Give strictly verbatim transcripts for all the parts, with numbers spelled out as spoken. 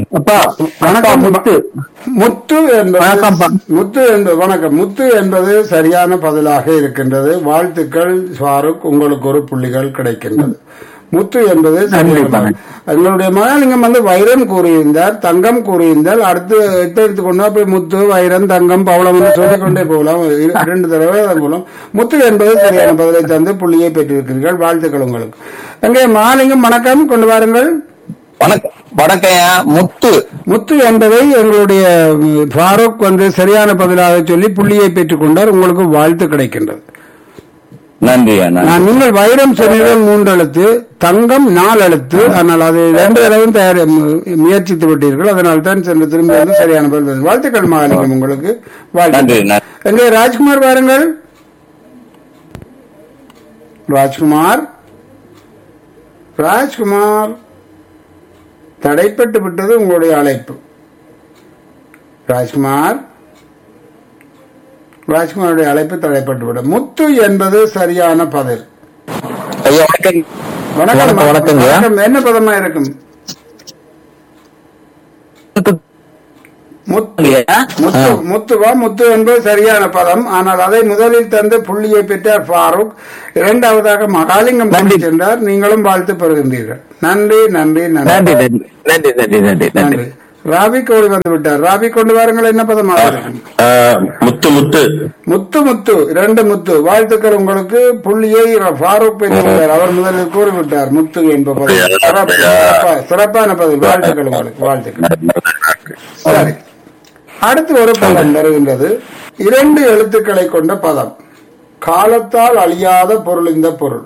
அப்பா வணக்கம் முத்து. முத்து என்பது வணக்கம்ப்பா. முத்து என்பது வணக்கம். முத்து என்பது சரியான பதிலாக இருக்கின்றது. வாழ்த்துக்கள் ஃபாரூக், உங்களுக்கு ஒரு புள்ளிகள் கிடைக்கின்றது. முத்து என்பது சரியான நன்றி, பதில். எங்களுடைய மகாலிங்கம் வந்து வைரம் கூறியிருந்தார், தங்கம் கூறியிருந்தால் அடுத்து எடுத்து கொண்டு போய் முத்து, வைரம், தங்கம், பவளம் என்று சொல்லிக் கொண்டே போகலாம். இரு- இரண்டு தடவை அதன் மூலம் முத்து என்பது சரியான பதிலை தந்து புள்ளியை பெற்றிருக்கிறீர்கள். வாழ்த்துக்கள் உங்களுக்கு. எங்கே மகாலிங்கம் வணக்கம், கொண்டு வாருங்கள். வணக்கம் வணக்கம் முத்து. முத்து என்பதை எங்களுடைய ம், ஃபாரூக் வந்து சரியான பதிலாக சொல்லி புள்ளியை பெற்றுக் கொண்டார். உங்களுக்கு வாழ்த்து கிடைக்கின்றது. நன்றி நான் நீங்கள் வைரம் சொன்னீர்கள் மூன்று எழுத்து, தங்கம் நாலு எழுத்து. ஆனால் அது ரெண்டு தடவையும் தயார் மு- முயற்சித்து விட்டீர்கள். அதனால் தான் சென்று திரும்பி வந்து சரியான பதில். வாழ்த்துக்கள் மகாலிங்கம், உங்களுக்கு நன்றி வாழ்த்து. நன்றி. எங்கே ராஜ்குமார் வாருங்கள். ராஜ்குமார் ராஜ்குமார் தடைப்பட்டு விட்டது உங்களுடைய அழைப்பு. ராஜ்குமார் ராஜ்குமாருடைய அழைப்பு தடைப்பட்டு விட்டது. முத்து என்பது சரியான பதில். ஐயா வணக்கம். வணக்கம். வணக்கம், வணக்கங்க. வணக்கம். என்ன பதமா இருக்கும்? முத்து. முத்து முத்துவா முத்து என்பது சரியான பதம். ஆனால் அதை முதலில் தந்து புள்ளியை பெற்றார் ஃபாரூக். இரண்டாவதாக மகாலிங்கம் நன்றி. சென்றார். நீங்களும் வாழ்த்து பெறுகின்றீர்கள். நன்றி நன்றி நன்றி நன்றி நன்றி நன்றி நன்றி நன்றி நன்றி. நன்றி. ராபி கோடி வந்து விட்டார். ராபி கொண்டு வாருங்கள். என்ன பதமாக இருக்கும்? ஆஹ், முத்து முத்து. முத்து முத்து இரண்டு முத்து. வாழ்த்துக்கள் உங்களுக்கு. புள்ளியை ஃபாரூக் பெற்றுள்ளார். அவர் முதலில் கூறிவிட்டார் முத்து என்ப பதில். சிறப்பு, சிறப்பா- சிறப்பான பதில். வாழ்த்துக்கள் உங்களுக்கு. வாழ்த்துக்கள். சரி, அடுத்து ஒரு பதம் வருகின்றது. இரண்டு எழுத்துக்களை கொண்ட பதம். காலத்தால் அழியாத பொருள். இந்த பொருள்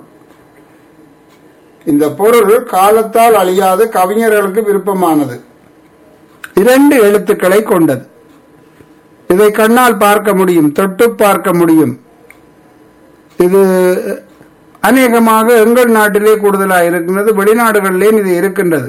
இந்த பொருள் காலத்தால் அழியாத, கவிஞர்களுக்கு விருப்பமானது. இரண்டு எழுத்துக்களை கொண்டது. இதை கண்ணால் பார்க்க முடியும், தொட்டு பார்க்க முடியும். இது அநேகமாக எங்கள் நாட்டிலே கூடுதலாக இருக்கின்றது. வெளிநாடுகளிலேயும் இது இருக்கின்றது.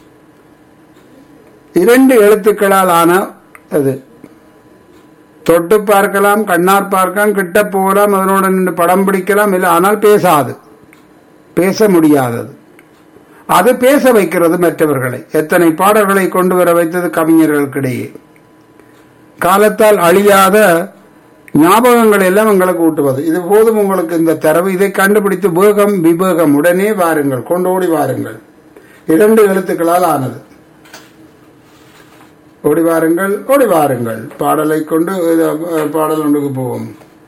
இரண்டு எழுத்துக்களால் ஆன அது. தொட்டு பார்க்கலாம், கண்ணார் பார்க்கலாம், கிட்ட போகலாம், அதனோட நின்று படம் பிடிக்கலாம். இல்லை, ஆனால் பேசாது, பேச முடியாதது. அது பேச வைக்கிறது மற்றவர்களை. எத்தனை பாடல்களை கொண்டு வர வைத்தது கவிஞர்களுக்கிடையே. காலத்தால் அழியாத ஞாபகங்கள் எல்லாம் எங்களுக்கு ஊட்டுவது. இது போதும் உங்களுக்கு இந்த தரவு. இதை கண்டுபிடித்து வேகம் விவேகம் உடனே வாருங்கள், கொண்டோடி வாருங்கள். இரண்டு எழுத்துக்களால் ஆனது. ஓடி வாருங்கள், ஓடி வாருங்கள். பாடலை கொண்டு அஹ், பாடல் ஒன்றுக்கு போவோம்.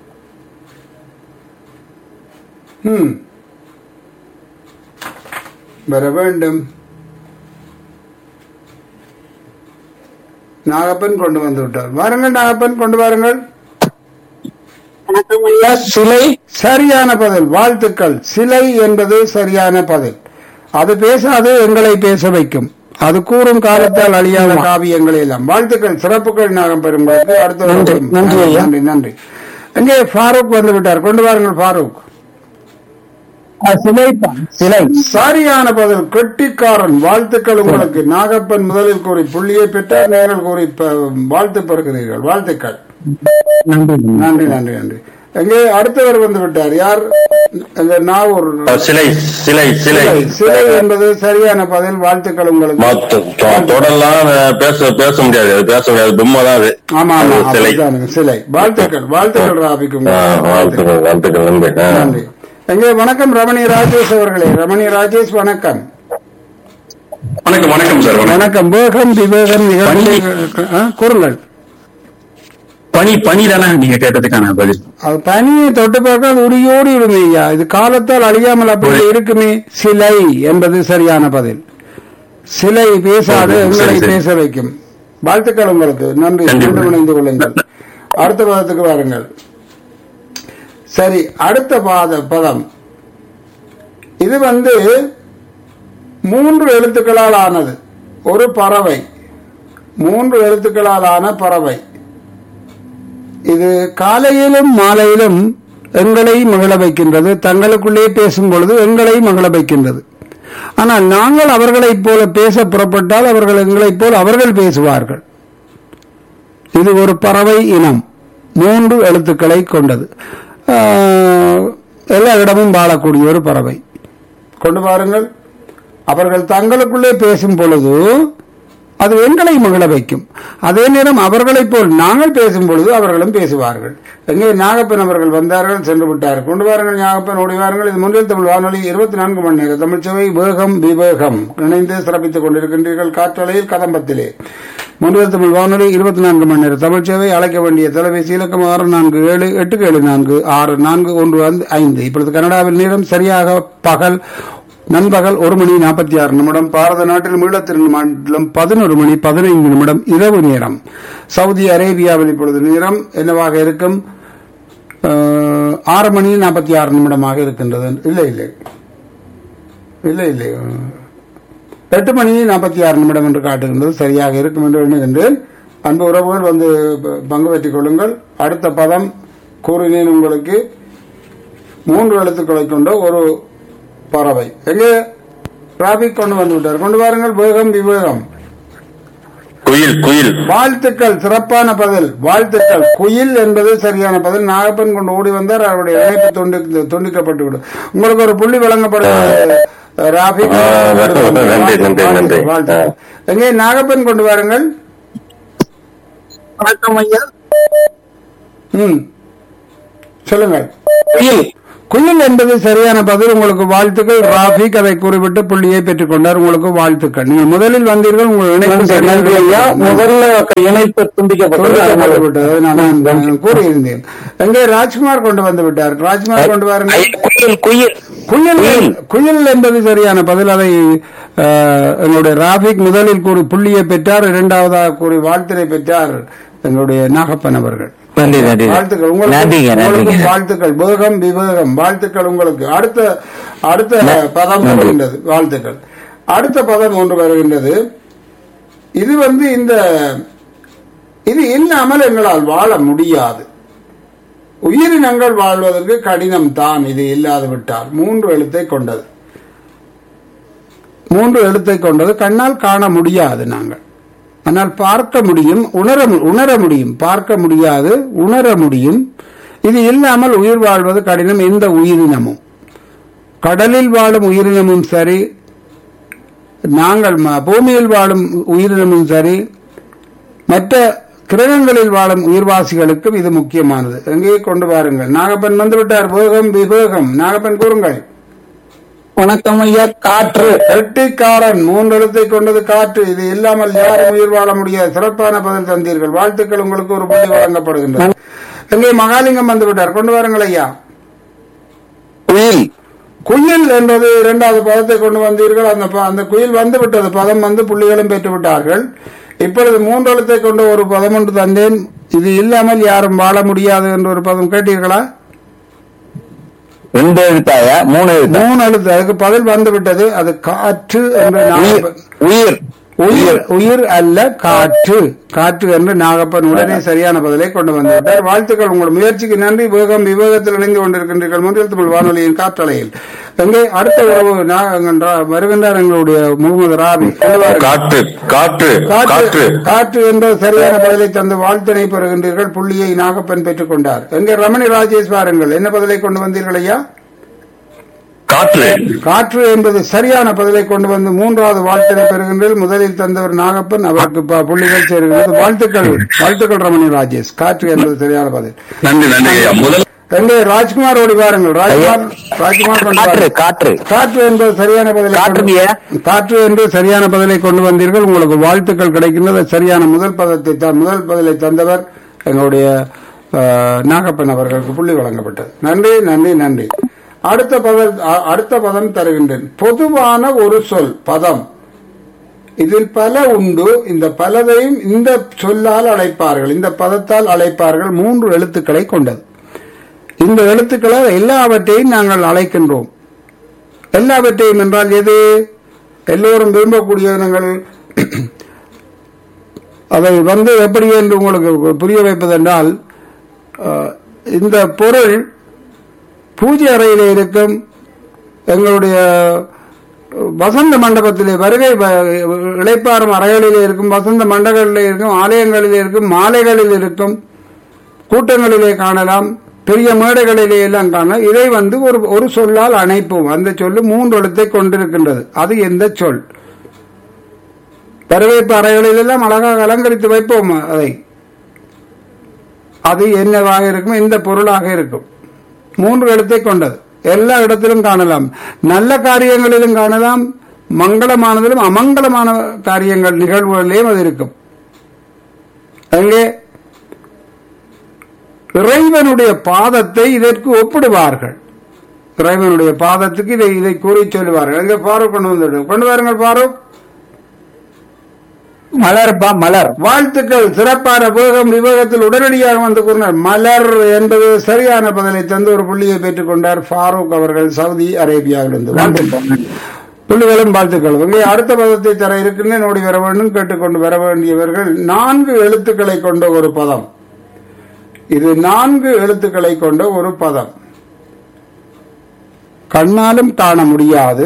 ம் வர வேண்டும். நாகப்பன் கொண்டு வந்து விட்டார். வாருங்கள் நாகப்பன், கொண்டு வாருங்கள். சிலை. சரியான பதில். வாழ்த்துக்கள். சிலை என்பது சரியான பதில். அது பேசாது, எங்களை பேச வைக்கும். அது கூறும் காலத்தால் அழியாத காவியங்களை எல்லாம். வாழ்த்துக்கள், சிறப்புகள். நாகம் பெருங்களுக்கு அடுத்த ஒரு- நன்றி, நன்றி ஐயா. நன்றி நன்றி. எங்கே ஃபாரூக் வந்து விட்டார். கொண்டு வாருங்கள் ஃபாரூக். சிலை சிலை. சரியான பதில். கெட்டிக்காரன். வாழ்த்துக்கள் உங்களுக்கு. நாகப்பன் முதலில் கூறி புள்ளியை பெற்றார். நேரில் கூறி ப- வாழ்த்து பெறுகிறீர்கள். வாழ்த்துக்கள். நன்றி நன்றி நன்றி நன்றி. எங்கே அடுத்தவர் வந்து விட்டார். யார்? இந்த நாவூர் சிலை சிலை சிலை சிலை. சிலை என்பது சரியான பதில். வாழ்த்துக்கள் உங்களுக்கு. மொத்த- தொ- தொடர்லாம் அஹ், பேச பேச முடியாது, அது பேச முடியாது, பொம்மை தான் அது. ஆமா ஆமா, அது சிலை. அப்படித்தானுங்க. சிலை. வாழ்த்துக்கள். வாழ்த்துக்கள் ராபிக்கும். ஆ, வாழ்த்துக்கள் வாழ்த்துக்கள் நன்றி. ஆ. நன்றி. எங்கே வணக்கம் ரமணி ராஜேஷ் அவர்களே. ரமணி ராஜேஷ் வணக்கம். வணக்கம் வணக்கம் சார் வணக்கம். வணக்கம். வேகம் விவேகம் நிகழ்ச்சி. ஆ, கூறுங்கள். பனி பனி தானே நீங்க கேட்டதுக்கான பதில். அது பனியை தொட்டு பார்க்க அது உரியோடு இருமே ஐயா. இது காலத்தால் அழியாமல் அப்படி இருக்குமே. சிலை என்பது சரியான பதில். சிலை பேசாது, சரி, எங்களை சரி. பேச வைக்கும். வாழ்த்துக்கள் உங்களுக்கு. நன்றி. கண்டிப்பா. மீண்டும் இணைந்து கொள்ளுங்கள். அடுத்த பதத்துக்கு வாருங்கள். சரி, அடுத்த பாத பதம். இது வந்து மூன்று எழுத்துக்களால் ஆனது. ஒரு பறவை. மூன்று எழுத்துக்களால் ஆன பறவை. இது காலையிலும் மாலையிலும் எங்களை மகிழ வைக்கின்றது. தங்களுக்குள்ளே பேசும் பொழுது எங்களை மகிழ வைக்கின்றது. ஆனால் நாங்கள் அவர்களைப் போல பேச புறப்பட்டால் அவர்கள் எங்களைப் போல் அவர்கள் பேசுவார்கள். இது ஒரு பறவை இனம். மூன்று எழுத்துக்களை கொண்டது. ஆஹ், எல்லா இடமும் வாழக்கூடிய ஒரு பறவை. கொண்டு பாருங்கள். அவர்கள் தங்களுக்குள்ளே பேசும் பொழுது அது எங்களை மகிழ வைக்கும். அதே நேரம் அவர்களைப் போல் நாங்கள் பேசும் பொழுது அவர்களும் பேசுவார்கள். எங்கே நாகப்பன் அவர்கள் வந்தார்கள், சென்று விட்டார்கள். கொண்டு வாருங்கள் நாகப்பன், ஓடி வாருங்கள். இது முன்னில் தமிழ் வானொலி இருபத்தி நான்கு மணி நேரம் தமிழ்ச்சபை வேகம் விவேகம் இணைந்து சிறப்பித்துக் கொண்டிருக்கின்றீர்கள். காற்றலையில் கதம்பத்திலே முன்னில் தமிழ் வானொலி இருபத்தி நான்கு மணி நேரம் தமிழ்ச்சபை. அழைக்க வேண்டிய தொலைபேசி இலக்கம் ஆறு நான்கு ஏழு எட்டு ஏழு நான்கு ஆறு நான்கு ஒன்று ஐந்து. இப்பொழுது கனடாவில் நேரம் சரியாக பகல் நண்பகல் ஒரு மணி நாற்பத்தி ஆறு நிமிடம். பாரத நாட்டில் மீளத்திரு மாநிலம் பதினொரு மணி பதினைந்து நிமிடம் இரவு நேரம். சவுதி அரேபியாவில் இப்பொழுது நேரம் என்னவாக இருக்கும்? ஆறு மணி நாற்பத்தி ஆறு நிமிடமாக இருக்கின்றது. இல்லை இல்லை இல்லை இல்லை எட்டு மணி நாற்பத்தி ஆறு நிமிடம் என்று காட்டுகின்றது. சரியாக இருக்கும் என்று எண்ணுகின்றேன். அன்பு உறவுகள் வந்து பங்கு பெற்றுக் கொள்ளுங்கள். அடுத்த பதம் கூறினேன் உங்களுக்கு. மூன்று எழுத்துக்களை கொண்ட ஒரு பறவை. எங்கே டிராபிக் கொண்டு வந்து விட்டார். கொண்டு வாருங்கள். வேகம் விவேகம். குயில் குயில். வாழ்த்துக்கள், சிறப்பான பதில். வாழ்த்துக்கள். குயில் என்பது சரியான பதில். நாகப்பன் கொண்டு ஓடி வந்தார். அவருடைய இணைப்பு துண்டி துண்டிக்கப்பட்டு விடும். உங்களுக்கு ஒரு புள்ளி வழங்கப்படுகிறது. ராபிக் வாழ்த்துக்கள். எங்கே நாகப்பன் கொண்டு வாருங்கள். வணக்கம் ஐயா. ம் சொல்லுங்கள். குயில் என்பது சரியான பதில். உங்களுக்கு வாழ்த்துக்கள். ராபிக் அதை கூறிவிட்டு புள்ளியை பெற்றுக் கொண்டார். உங்களுக்கு வாழ்த்துக்கள். நீங்கள் முதலில் வந்தீர்கள். உங்கள் இணைப்பு ஐயா, முதல்ல இணைப்பு துண்டிக்கப்பட்டு நான் கூறியிருந்தேன். எங்கே ராஜ்குமார் கொண்டு வந்து விட்டார். ராஜ்குமார் கொண்டு வாருங்கள். குயில் குயில் குயில் என்பது சரியான பதில். அதை எங்களுடைய ராபிக் முதலில் கூறி புள்ளியை பெற்றார். இரண்டாவதாக கூறி வாழ்த்தினை பெற்றார் எங்களுடைய நாகப்பன் அவர்கள். வாழ்த்துக்கள் உங்களுக்கு. வாழ்த்துக்கள். வேகம் விவேகம். வாழ்த்துக்கள் உங்களுக்கு. அடுத்த அடுத்த பதம் வருகின்றது. வாழ்த்துக்கள். அடுத்த பதம் ஒன்று வருகின்றது. இது வந்து இந்த இது இல்லாமல் எங்களால் வாழ முடியாது. உயிரினங்கள் வாழ்வதற்கு கடினம் தான் இது இல்லாது விட்டால். மூன்று எழுத்தை கொண்டது. மூன்று எழுத்தை கொண்டது. கண்ணால் காண முடியாது நாங்கள், ஆனால் பார்க்க முடியும், உணர உணர முடியும். பார்க்க முடியாது, உணர முடியும். இது இல்லாமல் உயிர் வாழ்வது கடினம். எந்த உயிரினமும், கடலில் வாழும் உயிரினமும் சரி, நாங்கள் பூமியில் வாழும் உயிரினமும் சரி, மற்ற கிரகங்களில் வாழும் உயிர்வாசிகளுக்கும் இது முக்கியமானது. எங்கே கொண்டு வாருங்கள். நாகப்பன் வந்துவிட்டார். வேகம் விவேகம். நாகப்பன் கூறுங்கள். வணக்கம் ஐயா. காற்று. எட்டிக்காரன். மூன்று எழுத்தை கொண்டது காற்று. இது இல்லாமல் யாரும் உயிர் வாழ முடியாது. சிறப்பான பதில் தந்தீர்கள். வாழ்த்துக்கள். உங்களுக்கு ஒரு புள்ளி வழங்கப்படுகின்றது. எங்கே மகாலிங்கம் வந்து விட்டார். கொண்டு வாருங்கள் ஐயா. குயில். குயில் என்பது இரண்டாவது பதத்தை கொண்டு வந்தீர்கள். அந்த அந்த குயில் வந்து விட்டது. பதம் வந்து புள்ளிகளும் பெற்று விட்டார்கள். இப்பொழுது மூன்று எழுத்தை கொண்ட ஒரு பதம் ஒன்று தந்தேன். இது இல்லாமல் யாரும் வாழ முடியாது என்ற ஒரு பதம் கேட்டீர்களா? ரெண்டு எழுத்தாயா? மூணு எழுத்து. மூணு எழுத்து. அதுக்கு பதில் வந்து விட்டது. அது காற்று என்ற உயிர். உயிர் உயிர் அல்ல, காற்று. காற்று என்று நாகப்பன் உடனே சரியான பதிலை கொண்டு வந்துவிட்டார். வாழ்த்துக்கள். உங்கள் முயற்சிக்கு நன்றி. வேகம் விவேகத்தில் இணைந்து கொண்டிருக்கின்றீர்கள் முன்னில் தமிழ் வானொலியின் காற்றலையில். எங்கே அடுத்த உறவு வருகின்றார் எங்களுடைய முகமது ராபி. காற்று காற்று காற்று காற்று என்ற சரியான பதிலை தந்து வாழ்த்தினை பெறுகின்றீர்கள். புள்ளியை நாகப்பன் பெற்றுக் கொண்டார். எங்கே ரமணி ராஜேஷ் வாருங்கள். என்ன பதிலை கொண்டு வந்தீர்கள் ஐயா? காற்று. காற்று என்பது சரியான பதிலை கொண்டு வந்து மூன்றாவது வாழ்த்தினை பெறுகின்றீர்கள். முதலில் தந்தவர் நாகப்பன், அவருக்கு புள்ளிகள் சேருகிறது. வாழ்த்துக்கள். வாழ்த்துக்கள் ரமணி ராஜேஷ். காற்று என்பது சரியான பதில். நன்றி நன்றி. முதல் எங்கே ராஜ்குமார் ஓடி வாருங்கள். ராஜ்குமார் ராஜ்குமார் காற்று. காற்று என்பது சரியான பதிலை காற்று என்று சரியான பதிலை கொண்டு வந்தீர்கள். உங்களுக்கு வாழ்த்துக்கள் கிடைக்கின்றது. சரியான முதல் பதத்தை தான் முதல் பதிலை தந்தவர் எங்களுடைய நாகப்பன் அவர்களுக்கு புள்ளி வழங்கப்பட்டது. நன்றி நன்றி நன்றி. அடுத்த பதம் அடுத்த பதம் தருகின்றேன். பொதுவான ஒரு சொல் பதம். இதில் பல உண்டு. இந்த பலதையும் இந்த சொல்லால் அழைப்பார்கள், இந்த பதத்தால் அழைப்பார்கள். மூன்று எழுத்துக்களை கொண்டது. இந்த எழுத்துக்களால் எல்லாவற்றையும் நாங்கள் அழைக்கின்றோம். எல்லாவற்றையும் என்றால் எது? எல்லோரும் விரும்பக்கூடிய நாங்கள் அதை வந்து எப்படி என்று உங்களுக்கு புரிய வைப்பதென்றால், இந்த பொருள் பூஜை அறையிலே இருக்கும், எங்களுடைய வசந்த மண்டபத்திலே வருகை இளைப்பாறும் அறைகளிலே இருக்கும், வசந்த மண்டபங்களிலே இருக்கும், ஆலயங்களிலே இருக்கும், மாலைகளில் இருக்கும், கூட்டங்களிலே காணலாம், பெரிய மேடைகளிலே எல்லாம் காண. இதை வந்து ஒரு ஒரு சொல்லால் அணைப்போம். அந்த சொல்லு மூன்று எழுத்தை கொண்டிருக்கின்றது. அது எந்த சொல்? வரவேற்பு அறைகளில் எல்லாம் அழகாக அலங்கரித்து வைப்போம் அதை. அது என்னவாக இருக்கும், இந்த பொருளாக இருக்கும். மூன்று எழுத்தை கொண்டது. எல்லா இடத்திலும் காணலாம், நல்ல காரியங்களிலும் காணலாம், மங்களமானதிலும் அமங்கலமான காரியங்கள் நிகழ்வுகளிலேயும் அது இருக்கும். அங்கே இறைவனுடைய பாதத்தை இதற்கு ஒப்பிடுவார்கள். இறைவனுடைய பாதத்துக்கு இதை இதை கூறி சொல்லுவார்கள். அங்கே ஃபாரூக் கொண்டு வந்து கொண்டு வாருங்கள். ஃபாரூக், மலர் பா மலர். வாழ்த்துக்கள். சிறப்பான வேகம் விவேகத்தில் உடனடியாக வந்து கூறினார். மலர் என்பது சரியான பதிலை தந்து ஒரு புள்ளியை பெற்றுக் கொண்டார் ஃபாரூக் அவர்கள், சவுதி அரேபியாவிலிருந்து. புள்ளிகளும் வாழ்த்துக்களும். இங்கே அடுத்த பதத்தை தர இருக்கின்றேன், ஓடி வர வேண்டும். கேட்டுக்கொண்டு வர வேண்டியவர்கள். நான்கு எழுத்துக்களை கொண்ட ஒரு பதம் இது. நான்கு எழுத்துக்களை கொண்ட ஒரு பதம். கண்ணாலும் காண முடியாது,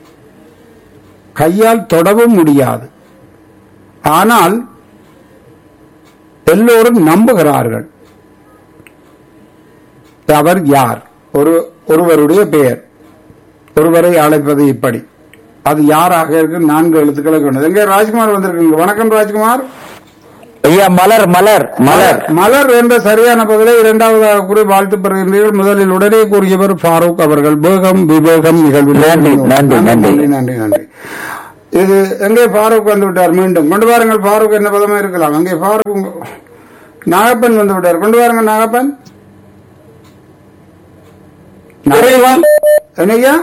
கையால் தொடவும் முடியாது, ஆனால் எல்லோரும் நம்புகிறார்கள். அவர் யார்? ஒரு ஒருவருடைய பெயர். ஒருவரை அழைப்பது இப்படி. அது யாராக இருக்கு? நான்கு எழுத்துக்களை கொண்டது. எங்க ராஜ்குமார் வந்திருக்குங்க. வணக்கம் ராஜ்குமார். ஐயா மலர் மலர் மலர் மலர் என்ற சரியான பதிலை இரண்டாவதாக கூறி வாழ்த்து பெறுகின்றீர்கள். முதலில் உடனே கூறியவர் ஃபாரூக் அவர்கள். வேகம் விவேகம் நிகழ்வு. நன்றி நன்றி நன்றி நன்றி நன்றி. இது எங்கே ஃபாரூக் வந்து விட்டார். மீண்டும் கொண்டு வாருங்கள். ஃபாரூக் என்ன பதமா இருக்கலாம். அங்கே ஃபாரூக் நாகப்பன் வந்து விட்டார். கொண்டு வாருங்கள் நாகப்பன். இறைவன். என்னையா?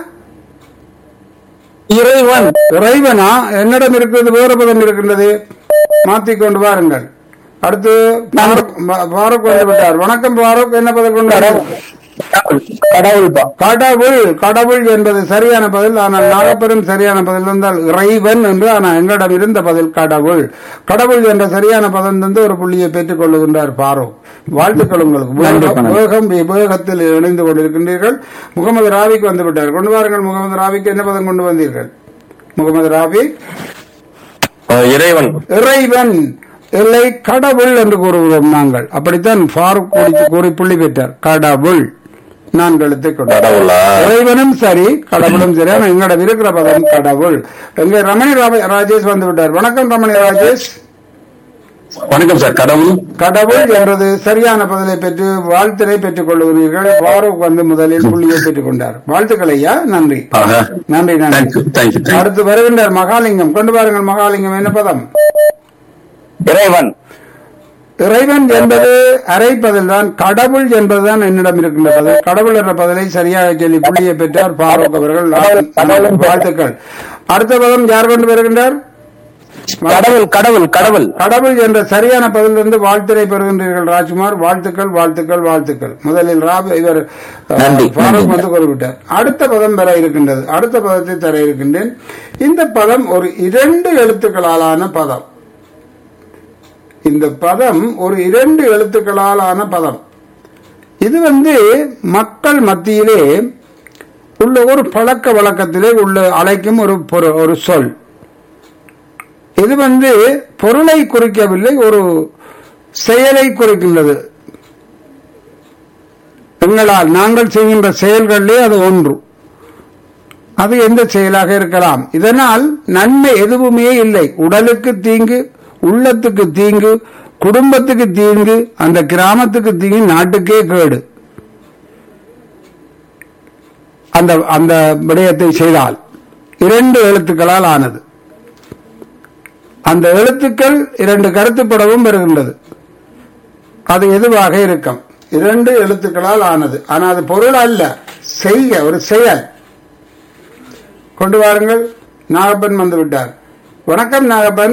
இறைவன். இறைவனா? என்னிடம் இருக்கிறது வேறு பதம் இருக்கின்றது. மாற்றிக்கொண்டு வாருங்கள். அடுத்து ஃபாரூக் வந்து விட்டார். வணக்கம் ஃபாரூக், என்ன பதம் கொண்டு கடவுள். கடவுள். கடவுள் என்பது சரியான பதில். ஆனால் நாகப்பெரும் சரியான பதில் இருந்தால் இறைவன் என்று. ஆனால் எங்களிடம் இருந்த பதில் கடவுள். கடவுள் என்ற சரியான பதம் தந்து ஒரு புள்ளியை பெற்றுக் கொள்ளுகின்றார் ஃபாரூக். வாழ்த்துக்கள் உங்களுக்கு. வேகம் விவேகத்தில் இணைந்து கொண்டிருக்கின்றீர்கள். முகமது ராவிக் வந்து விட்டார். கொண்டு வாருங்கள் முகமது ராவிக். என்ன பதம் கொண்டு வந்தீர்கள் முகமது ராவிக்? இறைவன். இறைவன் இல்லை, கடவுள் என்று கூறுகிறோம் நாங்கள். அப்படித்தான் ஃபாரூக் கூறி புள்ளி பெற்றார். கடவுள் நான்கு எழுத்தை கொண்டார். இறைவனும் சரி, கடவுளும் சரி. ஆனால் எங்களிடம் இருக்கிற பதம் கடவுள். எங்க ரமணி ராஜேஷ் வந்து விட்டார். வணக்கம் ரமணி ராஜேஷ். வணக்கம் சார். கடவுள். கடவுள் என்றது சரியான பதிலை பெற்று வாழ்த்தினை பெற்றுக் கொள்ளுகிறீர்கள். ஃபாரூக் வந்து முதலில் புள்ளியை பெற்றுக் கொண்டார். வாழ்த்துக்கள் ஐயா. நன்றி நன்றி நன்றி. அடுத்து வருகின்றார் மகாலிங்கம். கொண்டு வாருங்கள் மகாலிங்கம். என்ன பதம்? இறைவன். இறைவன் என்பது அரை பதில் தான். கடவுள் என்பதுதான் என்னிடம் இருக்கின்ற பதில். கடவுள் என்ற பதிலை சரியாக சொல்லி புள்ளியை பெற்றார் ஃபாரூக் அவர்கள். வாழ்த்துக்கள். அடுத்த பதம் யார் கொண்டு வருகின்றார்? கடவுள். கடவுள். கடவுள். கடவுள் என்ற சரியான பதிலிருந்து வாழ்த்தினை பெறுகின்றீர்கள் ராஜ்குமார். வாழ்த்துக்கள் வாழ்த்துக்கள் வாழ்த்துக்கள். முதலில் இவர் ஃபாரூக் வந்து குறிப்பிட்டார். அடுத்த பதம் பெற இருக்கின்றது. அடுத்த பதத்தை தர இருக்கின்றேன். இந்த பதம் ஒரு இரண்டு எழுத்துக்களாலான பதம். இந்த பதம் ஒரு இரண்டு எழுத்துக்களால் ஆன பதம். இது வந்து மக்கள் மத்தியிலே உள்ள ஒரு பழக்க வழக்கத்திலே உள்ள அழைக்கும் ஒரு ஒரு சொல். இது வந்து பொருளை குறிக்கவில்லை, ஒரு செயலை குறிக்கின்றது. எங்களால் நாங்கள் செய்கின்ற செயல்களிலே அது ஒன்று. அது எந்த செயலாக இருக்கலாம். இதனால் நன்மை எதுவுமே இல்லை. உடலுக்கு தீங்கு, உள்ளத்துக்கு தீங்கு, குடும்பத்துக்கு தீங்கு, அந்த கிராமத்துக்கு தீங்கு, நாட்டுக்கே கேடு. அந்த அந்த விடயத்தை செய்தால் இரண்டு எழுத்துக்களால் ஆனது. அந்த எழுத்துக்கள் இரண்டு கருத்துப்படவும் பெறுகின்றது. அது எதுவாக இருக்கும்? இரண்டு எழுத்துக்களால் ஆனது. ஆனால் அது பொருள் அல்ல, செய்ய ஒரு செயல். கொண்டு வாருங்கள். நாகப்பன் வந்து விட்டார். வணக்கம் நாகப்பன்.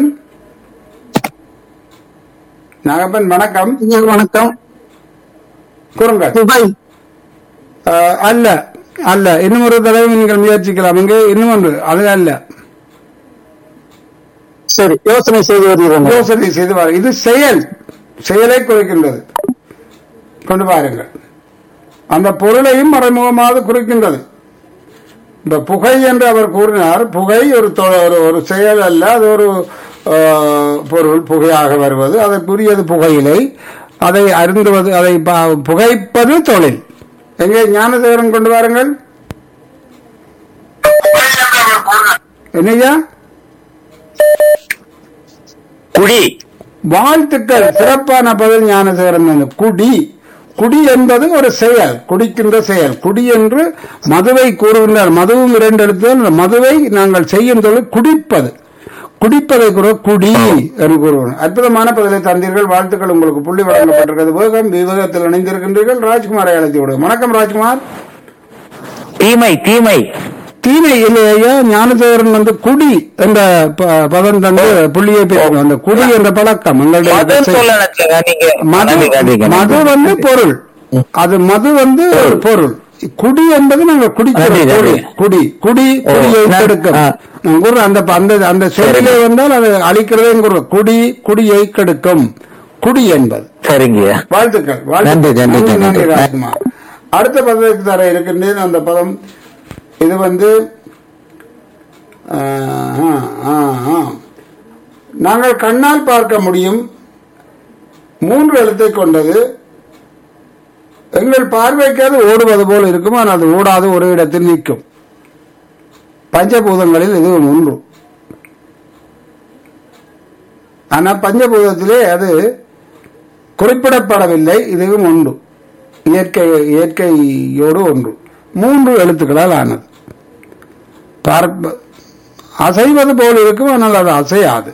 நாகப்பன் வணக்கம். வணக்கம். கூறுங்கள். அல்ல அல்ல, இன்னும் ஒரு தடவை நீங்கள் முயற்சிக்கலாம். இங்கே இன்னும் ஒன்று, அது அல்ல. சரி, யோசனை செய்து வருகிறோம். யோசனை செய்து வாரு. இது செயல், செயலை குறிக்கின்றது. கொண்டு பாருங்கள். அந்த பொருளையும் மறைமுகமாக குறிக்கின்றது. இந்த புகை என்று அவர் கூறினார். புகை ஒரு ஒரு செயல் அல்ல, அது ஒரு பொருள். புகையாக வருவது அதற்குரியது புகையிலை. அதை அருந்துவது, அதை புகைப்பது தொழில். எங்கே ஞானசேகரன் கொண்டு வாருங்கள். என்னையா? குடி. வாழ்த்துக்கள், சிறப்பான பதில் ஞானசேகரன். குடி குடி என்பது ஒரு செயல், குடிக்கின்ற செயல். குடி என்று மதுவை கூறுகின்றார். மதுவும் இரண்டு எழுத்து. மதுவை நாங்கள் செய்யும் தொழில் குடிப்பது, குடிப்பதை கூட குடி என்று கூறுவோம். அற்புதமான பதிலை தந்தீர்கள், வாழ்த்துக்கள். உங்களுக்கு புள்ளி வழங்கப்பட்டிருக்கிறது. வேகம் விவேகத்தில் இணைந்திருக்கின்றீர்கள். ராஜ்குமாரை அழைத்து விடுவோம். வணக்கம் ராஜ்குமார். தீமை தீமை தீமை இல்லையா? ஞானசேகரன் வந்து குடி என்ற ப- பதம் தந்து புள்ளியை பெறுவோம். அந்த குடி என்ற பழக்கம் எங்களுடைய மது மது வந்து பொருள், அது மது வந்து ஒரு பொருள். குடி என்பது நாங்கள் குடிக்கிறோம். குடி குடி குடி குடியை கெடுக்கும். நான் கூறுறேன், அந்த அந்த அந்த சொல்லிலே வந்தால் அது அழிக்கிறதே கூறுறோம். குடி குடியை கெடுக்கும். குடி என்பது. சரிங்க. வாழ்த்துக்கள், நன்றி, வாழ்த்துக்கள். நன்றி, நன்றி, நன்றி. ராஜ்குமார். அடுத்த பதவிக்கு தர இருக்கின்றேன். அந்த பதம் இது வந்து ஆ, ஆ, ஆ. நாங்கள் கண்ணால் பார்க்க முடியும், மூன்று எழுத்தை கொண்டது. எங்கள் பார்வைக்கு அது ஓடுவது போல் இருக்கும், ஆனால் அது ஓடாது, ஒரு இடத்தில் நிற்கும். பஞ்சபூதங்களில் இது ஒன்று. ஆனால் பஞ்சபூதத்திலே அது குறிப்பிடப்படவில்லை. இதுவும் ஒன்று, இயற்கை இயற்கையோடு ஒன்று. மூன்று எழுத்துக்களால் ஆனது. பார்ப்ப அசைவது போல் இருக்கும், ஆனால் அது அசையாது.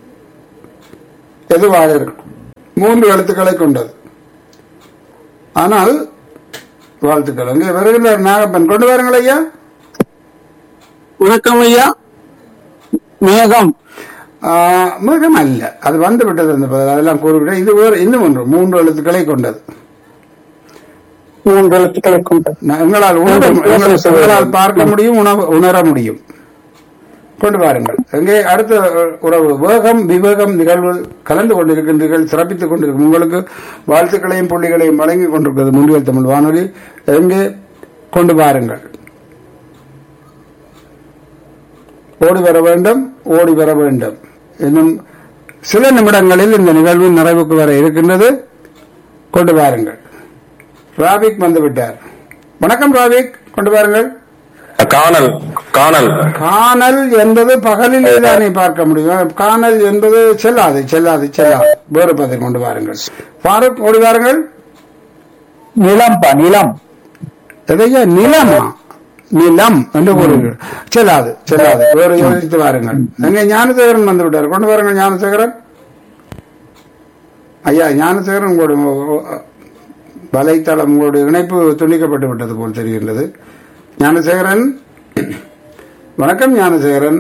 எதுவாக இருக்கும், மூன்று எழுத்துக்களை கொண்டது. ஆனால் வாழ்த்துக்கள். அங்கே வருகின்ற நாகப்பன் கொண்டு வாருங்கள் ஐயா. வணக்கம் ஐயா. மேகம். ஆ, மிருகம் அல்ல, அது வந்து விட்டது. அந்த பதம் அதெல்லாம் கூறுகிறேன். இது வேறு இன்னும் ஒன்று, மூன்று எழுத்துக்களை கொண்டது. மூன்று எழுத்துக்களை கொண்டது. நான் எங்களால் உணர எங்களால் எங்களால் பார்க்க முடியும், உணர- உணர முடியும். கொண்டு வாருங்கள். எங்கே அடுத்த உறவு வேகம் விவேகம் நிகழ்வு கலந்து கொண்டிருக்கின்றீர்கள், சிறப்பித்துக் கொண்டிருக்கும். உங்களுக்கு வாழ்த்துக்களையும் புள்ளிகளையும் வழங்கிக் கொண்டிருக்கிறது முன்னில் தமிழ் வானொலி. எங்கே கொண்டு வாருங்கள். ஓடி வர வேண்டும், ஓடி வர வேண்டும். இன்னும் சில நிமிடங்களில் இந்த நிகழ்வு நிறைவுக்கு வர இருக்கின்றது. கொண்டு வாருங்கள். ராபிக் வந்துவிட்டார். வணக்கம் ராபிக், கொண்டு வாருங்கள். காணல் காணல் காணல் என்பது பகலில் தானே பார்க்க முடியும். காணல் என்பது செல்லாது செல்லாது செல்லாது வேறு பதம் கொண்டு வாருங்கள். ஃபாரூக் ஓடி வாருங்கள். நிலம்பா நிலம். எதையா நிலமா? நிலம் என்று கூறுங்கள். செல்லாது செல்லாது வேறு யோசித்து வாருங்கள். அங்கே ஞானசேகரன் வந்து விட்டார். கொண்டு வாருங்கள் ஞானசேகரன். ஐயா ஞானசேகரன், உங்களுடைய வலைத்தளம், உங்களுடைய இணைப்பு துண்டிக்கப்பட்டு விட்டது போல் தெரிகின்றது. ஞானசேகரன், வணக்கம் ஞானசேகரன்.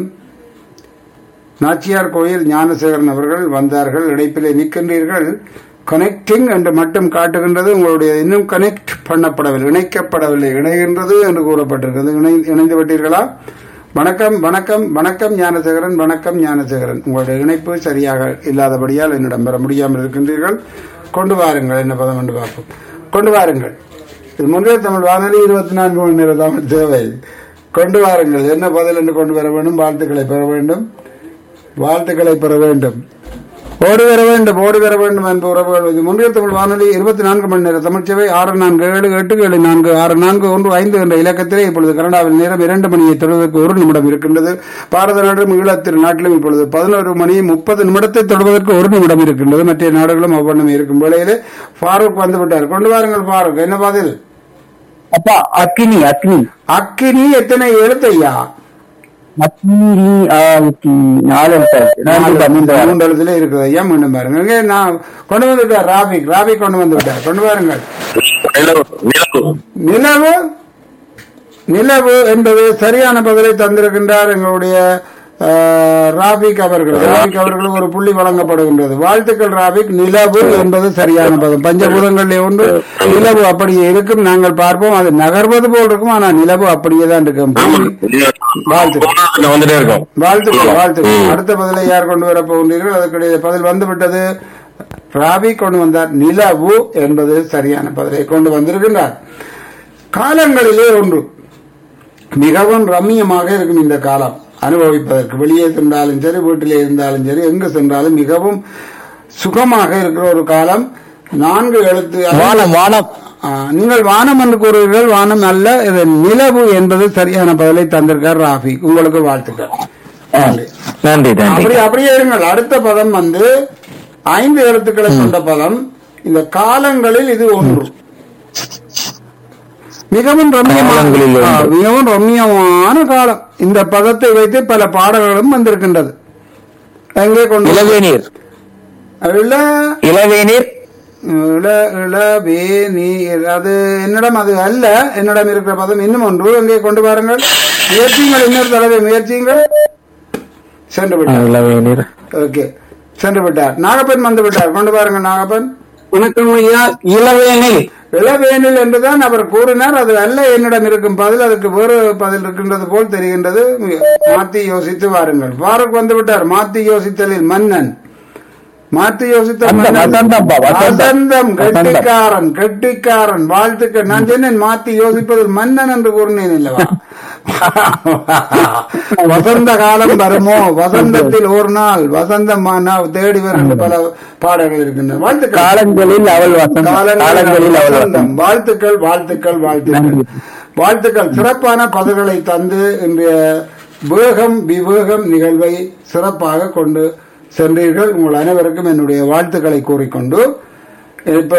நாச்சியார் கோயில் ஞானசேகரன் அவர்கள் வந்தார்கள். இணைப்பிலே நிற்கின்றீர்கள். கனெக்டிங் என்று மட்டும் காட்டுகின்றது. உங்களுடைய இன்னும் கனெக்ட் பண்ணப்படவில்லை, இணைக்கப்படவில்லை. இணைகின்றது என்று கூறப்பட்டிருக்கிறது. இணை- இணைந்து விட்டீர்களா? வணக்கம் வணக்கம் வணக்கம் ஞானசேகரன். வணக்கம் ஞானசேகரன். உங்களுடைய இணைப்பு சரியாக இல்லாதபடியால் என்னிடம் பெற முடியாமல் இருக்கின்றீர்கள். கொண்டு வாருங்கள். என்ன பதம் என்று பார்ப்போம். கொண்டு வாருங்கள். இது முன்னே தமிழ் வானொலி இருபத்தி நான்கு மணி நேரம் தமிழ் தேவை. கொண்டு வாருங்கள். என்ன பதில் என்று கொண்டு வர வேண்டும். வாழ்த்துக்களை பெற வேண்டும், வாழ்த்துக்களை பெற வேண்டும். ஓடி வர வேண்டும், ஓடி வர வேண்டும் என்ற உறவுகள். இது முன்னே தமிழ் வானொலி இருபத்தி நான்கு மணி நேரம் தமிழ் சேவை. ஆறு நான்கு ஏழு எட்டு ஏழு நான்கு ஆறு நான்கு ஒன்று ஐந்து என்ற இலக்கத்திலே இப்பொழுது கனடாவில் நேரம் இரண்டு மணியை தொடுவதற்கு ஒரு நிமிடம் இருக்கின்றது. பாரத நாடும் ஈழத்தின் நாட்டிலும் இப்பொழுது பதினோரு மணி முப்பது நிமிடத்தை தொடுவதற்கு ஒரு நிமிடம் இருக்கின்றது. மற்ற நாடுகளும் ஒவ்வொன்றும் இருக்கும் வேளையிலே ஃபாரூக் வந்து விட்டார். கொண்டு வாருங்கள் ஃபாரூக். என்ன பதில்? அப்பா அக்னி அக்னி. அக்கினி எத்தனை எழுத்தையா? அக்னி ஆயிரத்தி நாலு எழுத்து. மூன்று எழுத்துல இருக்குது ஐயா. மீண்டும் பாருங்க. இங்கே நான் கொண்டு வந்து விட்டார் ராபிக். ராபிக் கொண்டு வந்து விட்டார். கொண்டு வாருங்கள். நிலவு நிலவு நிலவு. நிலவு என்பது சரியான பதிலை தந்திருக்கின்றார் எங்களுடைய அஹ், ராபிக் அவர்கள். ராபிக் அவர்களுக்கு ஒரு புள்ளி வழங்கப்படுகின்றது. வாழ்த்துக்கள் ராபிக். நிலவு என்பது சரியான பதம். பஞ்சபூதங்களில் ஒன்று நிலவு. அப்படியே இருக்கும். நாங்கள் பார்ப்போம், அது நகர்வது போல் இருக்கும், ஆனால் நிலவு அப்படியே தான் இருக்கும். வாழ்த்துக்கள் வந்துட்டே இருக்கும். வாழ்த்துக்கள் வாழ்த்துக்கள். அடுத்த பதிலை யார் கொண்டு வர போகின்றீர்கள்? அதற்குடைய பதில் வந்துவிட்டது. ராபி கொண்டு வந்தார். நிலவு என்பது சரியான பதிலை கொண்டு வந்திருக்கின்றார். காலங்களிலே ஒன்று மிகவும் ரம்மியமாக இருக்கும் இந்த காலம் அனுபவிப்பதற்கு. வெளியே சென்றாலும் சரி, வீட்டிலே இருந்தாலும் சரி, எங்கு சென்றாலும் மிகவும் சுகமாக இருக்கிற ஒரு காலம். நான்கு எழுத்து வானம் வானம். ஆ, நீங்கள் வானம் என்று கூறுவீர்கள். வானம் அல்ல, இது நிலவு என்பது சரியான பதிலை தந்திருக்கார் ராஃபி. உங்களுக்கு வாழ்த்துக்கள். நன்றி. நன்றி நன்றி அப்படி அப்படியே இருங்கள். அடுத்த பதம் வந்து ஐந்து எழுத்துக்களை கொண்ட பதம். இந்த காலங்களில் இது ஒன்று. மிகவும் ரம்மியமான காலங்களில் ஒன்று. ஆ, மிகவும் ரம்மியமான காலம். இந்த பதத்தை வைத்து பல பாடல்களும் வந்திருக்கின்றது. எங்கே கொண்டு இளவேநீர் இள இளவேநீர் இள இளவேநீர் அது என்னிடம் அது அல்ல. என்னிடம் இருக்கிற பதம் இன்னும் ஒன்று. எங்கே கொண்டு பாருங்கள். முயற்சியுங்கள், இன்னொரு தடவை முயற்சியுங்கள். சென்று விட்டார். இளவேநீர் ஓகே, சென்று விட்டார். நாகப்பன் வந்து விட்டார். கொண்டு பாருங்கள் நாகப்பன். வணக்கம் ஐயா. இளவேனில் இளவேனில் என்றுதான் அவர் கூறினார். அது அல்ல என்னிடம் இருக்கும் பதில். அதுக்கு வேறு பதில் இருக்கின்றது போல் தெரிகின்றது. மாத்தி யோசித்து வாருங்கள். பாரூக் வந்து விட்டார். மாத்தி யோசித்தலில் மன்னன். மாத்தி யோசித்த மன்னன். வசந்தம் பா, வசந்தம். வசந்தம். கெட்டிக்காரன் கெட்டிக்காரன். வாழ்த்துக்கள். நான் சொன்னேன் மாத்தி யோசிப்பதில் மன்னன் என்று கூறினேன் இல்லவா? வசந்த காலம் வருமோ, வசந்தத்தில் ஒரு நாள் வசந்தம் தேடி வரும் பல பாடல்கள் இருக்கின்றன. வாழ்த்துக்கள். காலங்களில் அவள் வசந்தம். காலங்களில் அவள் வசந்தம். வாழ்த்துக்கள் வாழ்த்துக்கள் வாழ்த்துக்கள் வாழ்த்துக்கள். சிறப்பான பதில்களை தந்து இன்றைய வேகம் விவேகம் நிகழ்வை சிறப்பாக கொண்டு சென்றீர்கள். உங்கள் அனைவருக்கும் என்னுடைய வாழ்த்துக்களை கூறிக்கொண்டு இப்ப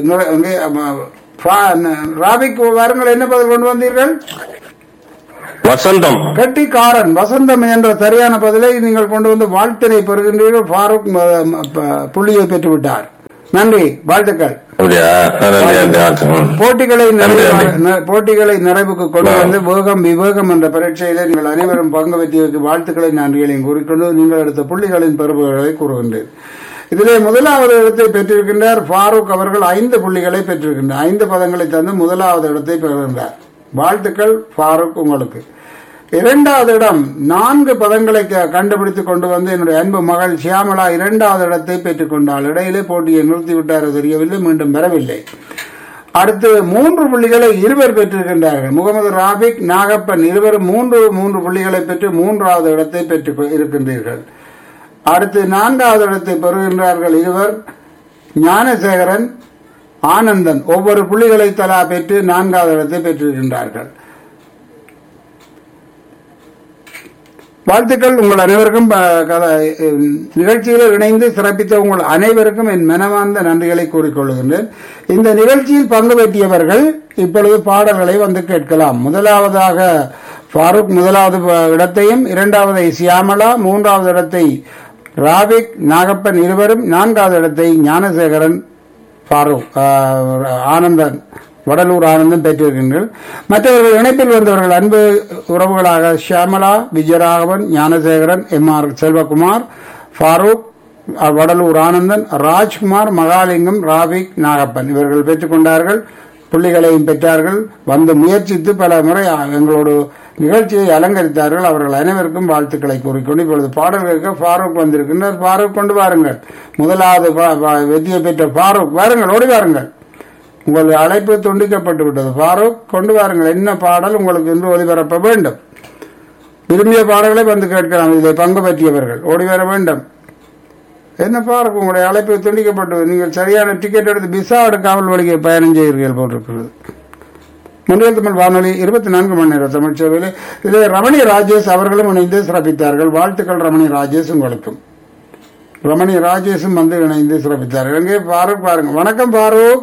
ராபிக் வாருங்கள். என்ன பதில் கொண்டு வந்தீர்கள்? வசந்தம். கட்டிக்காரன். வசந்தம் என்ற சரியான பதிலை நீங்கள் கொண்டு வந்து வாழ்த்தினை பெறுகின்றீர்கள். ஃபாரூக் புள்ளியை பெற்றுவிட்டார். நன்றி, வாழ்த்துக்கள். அப்படியா? நன்றி, நன்றி. போட்டிகளை நிறைவு போட்டிகளை நிறைவுக்கு கொண்டு வந்து வேகம் விவேகம் என்ற பரீட்சையில நீங்கள் அனைவரும் பங்கு பெற்றியதற்கு வாழ்த்துக்களை நன்றிகளையும் கூறிக்கொண்டு நீங்கள் எடுத்த புள்ளிகளின் பெறுபவர்களை கூறுகின்றேன். இதிலே முதலாவது இடத்தை பெற்றிருக்கின்றார் ஃபாரூக் அவர்கள். ஐந்து புள்ளிகளை பெற்றிருக்கின்றார். ஐந்து பதங்களை தந்து முதலாவது இடத்தை பெறுகின்றார். வாழ்த்துக்கள் ஃபாரூக் உங்களுக்கு. இரண்டாவது இடம் நான்கு பதங்களை கண்டுபிடித்துக் கொண்டு வந்து என்னுடைய அன்பு மகள் ஷியாமலா இரண்டாவது இடத்தை பெற்றுக் கொண்டாள். இடையிலே போட்டியை நிறுத்திவிட்டார், தெரியவில்லை, மீண்டும் வரவில்லை. அடுத்து மூன்று புள்ளிகளை இருவர் பெற்றிருக்கின்றார்கள். முகமது ராபிக், நாகப்பன் இருவரும் மூன்று மூன்று புள்ளிகளை பெற்று மூன்றாவது இடத்தை பெற்று இருக்கின்றீர்கள். அடுத்து நான்காவது இடத்தை பெறுகின்றார்கள் இருவர், ஞானசேகரன், ஆனந்தன். ஒவ்வொரு புள்ளிகளை தலா பெற்று நான்காவது இடத்தை பெற்றிருக்கின்றார்கள். வாழ்த்துக்கள் உங்கள் அனைவருக்கும். நிகழ்ச்சியில் இணைந்து சிறப்பித்த உங்கள் அனைவருக்கும் என் மனமார்ந்த நன்றிகளை கூறிக்கொள்கின்றேன். இந்த நிகழ்ச்சியில் பங்கு பெற்றியவர்கள் இப்பொழுது பாடல்களை வந்து கேட்கலாம். முதலாவதாக ஃபாரூக் முதலாவது இடத்தையும், இரண்டாவதை சியாமலா, மூன்றாவது இடத்தை ராபிக், நாகப்பன் இருவரும், நான்காவது இடத்தை ஞானசேகரன், ஃபாரூக், ஆனந்தன், வடலூர் ஆனந்தம் பெற்றிருக்கின்றனர். மற்றவர்கள் இணைப்பில் வந்தவர்கள் அன்பு உறவுகளாக ஷியாமலா, விஜயராகவன், ஞானசேகரன், எம் ஆர் செல்வகுமார், ஃபாரூக், வடலூர் ஆனந்தன், ராஜ்குமார், மகாலிங்கம், ராபிக், நாகப்பன் இவர்கள் பெற்றுக் கொண்டார்கள். புள்ளிகளையும் பெற்றார்கள். வந்து முயற்சித்து பல முறை எங்களோடு நிகழ்ச்சியை அலங்கரித்தார்கள். அவர்கள் அனைவருக்கும் வாழ்த்துக்களை கூறிக்கொண்டு இப்பொழுது பாடல்களுக்கு ஃபாரூக் வந்திருக்கின்றார். ஃபாரூக் கொண்டு வாருங்கள். முதலாவது வெற்றியை பெற்ற ஃபாரூக் வாருங்கள், ஓடி வாருங்கள். உங்கள் அழைப்பு துண்டிக்கப்பட்டு விட்டது. ஃபாரூக் கொண்டு வாருங்கள். என்ன பாடல் உங்களுக்கு இன்று ஒளிபரப்ப வேண்டும்? விரும்பிய பாடல்களை வந்து கேட்கலாம். இதில் பங்கு பெற்றியவர்கள் ஓடி வர வேண்டும். என்ன ஃபாரூக், உங்களுடைய அழைப்பு துண்டிக்கப்பட்டு நீங்கள் சரியான டிக்கெட் எடுத்து விசா எடுக்காமல் வழியை பயணம் செய்கிறீர்கள் போட்டிருக்கிறது. முன்னில் தமிழ் வானொலி இருபத்தி நான்கு மணி நேர தமிழ் சேவையில் இதில் ரமணி ராஜேஷ் அவர்களும் இணைந்து சிறப்பித்தார்கள். வாழ்த்துக்கள் ரமணி ராஜேஷ் உங்களுக்கும். ரமணி ராஜேஷும் வந்து இணைந்து சிறப்பித்தார்கள். எங்கே ஃபாரூக் பாருங்க. வணக்கம் ஃபாரூக்.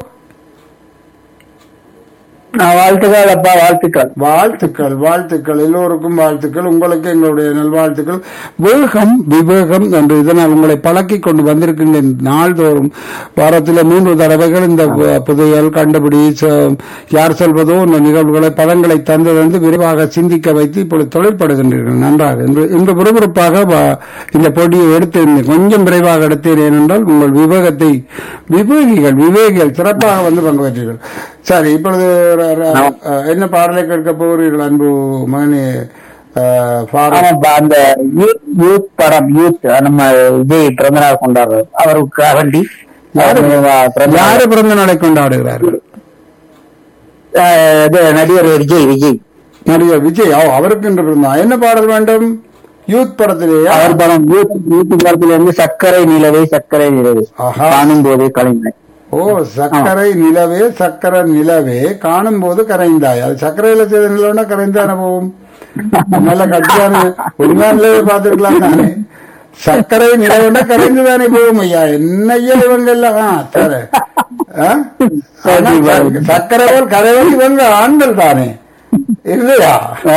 வாழ்த்துக்கள் அப்பா, வாழ்த்துக்கள். வாழ்த்துக்கள் வாழ்த்துக்கள் எல்லோருக்கும் வாழ்த்துக்கள். உங்களுக்கு எங்களுடைய நல்வாழ்த்துக்கள். வேகம் விவேகம் என்று இதனால் உங்களை பழக்கி கொண்டு வந்திருக்கின்ற நாள்தோறும் வாரத்தில் மூன்று தடவைகள் இந்த புதையல் கண்டுபிடி யார் சொல்வதோ இந்த நிகழ்வுகளை பதங்களை தந்தது விரைவாக சிந்திக்க வைத்து இப்பொழுது தொழிற்படுகின்றீர்கள். நன்றாக இன்று விறுவிறுப்பாக இந்த போட்டியை எடுத்திருந்தேன். கொஞ்சம் விரைவாக எடுத்தேன். ஏனென்றால் உங்கள் விவேகத்தை விவேகிகள் விவேகிகள் சிறப்பாக வந்து பங்கு பெற்றீர்கள். சரி, இப்பொழுது என்ன பாடலை கேட்க போகிறீர்கள் அன்பு மகனே? அந்த யூத் படம், யூத் நம்ம விஜய் பிறந்த நாள் கொண்டாடுறாரு. அவருக்கு வேண்டி யாரு பிறந்த நாளை கொண்டாடுகிறார்கள்? நடிகர் விஜய் விஜய் நடிகர் விஜய். அவருக்கு என்று பிறந்தா என்ன பாடல் வேண்டும்? யூத் படத்திலேயே அவர் படம் யூத் யூத் படத்துல வந்து சர்க்கரை நிலவே சர்க்கரை நிலவே காணும் போதே கலைஞர். ஓ, சர்க்கரை நிலவே சர்க்கரை நிலவே காணும் போது கரைந்தாய். அது சர்க்கரையில செய்த நிலவுனா கரைந்தான போகும். நல்ல கட்டியான உண்மையிலே பார்த்துருக்கலாம் தானே. சர்க்கரை நிலவுண்டா கரைந்து தானே போகும் ஐயா. என்னையா இவங்க எல்லாம் சரி சர்க்கரை போல் கரைவல் இவங்க ஆண்கள் தானே இல்லையா?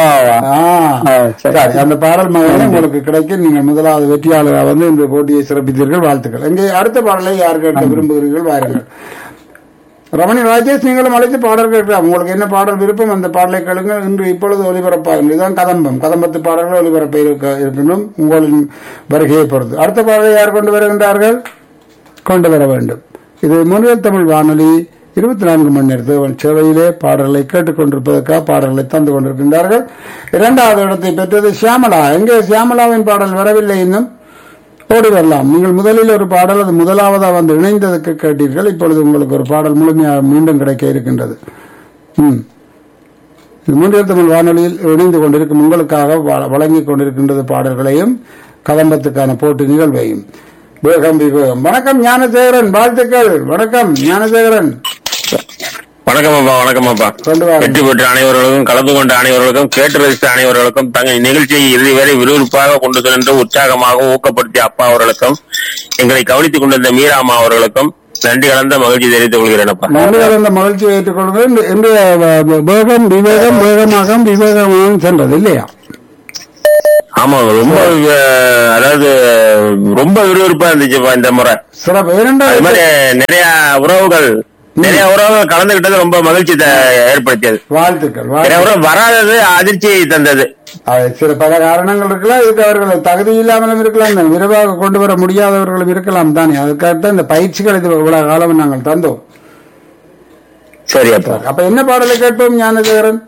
சரி, அந்த பாடல் மகனே உங்களுக்கு கிடைக்கும். நீங்கள் முதலாவது வெற்றியாளராக வந்து இந்த போட்டியை சிறப்பித்தீர்கள், வாழ்த்துக்கள். இங்கே அடுத்த பாடலை யார் கேட்க விரும்புகிறீர்கள்? வாருங்கள். ரமணி ராஜேஷ், நீங்களும் அழைத்து பாடல் கேட்கலாம். உங்களுக்கு என்ன பாடல் விருப்பம் அந்த பாடலை கேளுங்கள். இன்று இப்பொழுது ஒலிபரப்பாகும். இதுதான் கதம்பம், கதம்பத்து பாடல்கள் ஒலிபரப்ப இருக்கின்றோம் உங்களின் வருகையை பொறுத்து. அடுத்த பாடலை யார் கொண்டு வருகின்றார்கள்? கொண்டு வர வேண்டும். இது முன்னில் தமிழ் வானொலி இருபத்தி நான்கு மணி நேரத்தில் சேவையிலே பாடல்களை கேட்டுக் கொண்டிருப்பதற்காக பாடல்களை தந்து கொண்டிருக்கின்றார்கள். இரண்டாவது இடத்தை பெற்றது சியாமலா. எங்கே சியாமலாவின் பாடல் வரவில்லை, இன்னும் ஓடி வரலாம். நீங்கள் முதலில் ஒரு பாடல் அது முதலாவதா வந்து இணைந்ததற்கு கேட்டீர்கள். இப்பொழுது உங்களுக்கு ஒரு பாடல் முழுமையாக மீண்டும் கிடைக்க இருக்கின்றது. ம் முன்னில் தமிழ் வானொலியில் இணைந்து கொண்டிருக்கும் உங்களுக்காக வழங்கிக் கொண்டிருக்கின்றது பாடல்களையும் கதம்பத்துக்கான போட்டி நிகழ்வையும். வேகம் விவேகம். வணக்கம் ஞானசேகரன், வாழ்த்துக்கள். வணக்கம் ஞானசேகரன். வணக்கம் அப்பா. வணக்கம் அப்பா. வெற்றி பெற்ற அனைவர்களுக்கும், கலந்து கொண்ட அனைவர்களுக்கும், கேட்டு ரசித்த அனைவர்களுக்கும், தங்கள் நிகழ்ச்சியை இறுதி வரை விறுவிறுப்பாக கொண்டு சென்று உற்சாகமாக ஊக்கப்படுத்திய அப்பா அவர்களுக்கும், எங்களை கவனித்துக் கொண்டிருந்த மீராமா அவர்களுக்கும் நன்றி கலந்த மகிழ்ச்சி தெரிவித்துக் கொள்கிறேன் அப்பா. நன்றி கலந்த மகிழ்ச்சி ஏற்றுக் கொள்கிறேன். வேகம் விவேகம் வேகமாக விவேகமாக சென்றது இல்லையா? ஆமா, ரொம்ப அதாவது ரொம்ப விறுவிறுப்பா இருந்துச்சுப்பா இந்த முறை. சிறப்பு. அது மாதிரி நிறைய உறவுகள் நிறைய உறவுகள் கலந்துகிட்டது ரொம்ப மகிழ்ச்சி ஏற்படுத்தியது. வாழ்த்துக்கள். நிறைய உறவு வராதது அதிர்ச்சியை தந்தது. சில பல காரணங்கள் இருக்கலாம். இதுக்கு அவர்கள் தகுதி இல்லாமலும் இருக்கலாம், விரைவாக கொண்டு வர முடியாதவர்களும் இருக்கலாம் தானே. அதுக்காகத்தான் இந்த பயிற்சிகள் இது இவ்வளவு காலம் நாங்கள் தந்தோம். சரி அப்பா. அப்ப என்ன பாடலை கேட்போம் ஞானசேகரன்?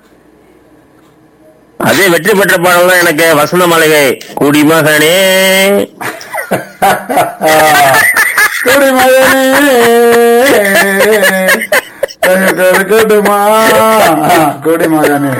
அதே வெற்றி பெற்ற பாடல் தான் எனக்கு. வசந்த மாளிகை குடிமகனே குடிமகனே கேட்டுமா குடிமகனே